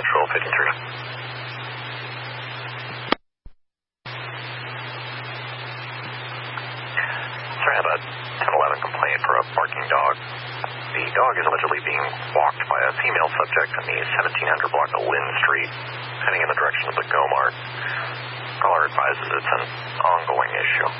Metro 53. Sir, I have a 1011 complaint for a barking dog. The dog is allegedly being walked by a female subject in the 1700 block of Lynn Street, heading in the direction of the Go Mart. Caller advises it's an ongoing issue.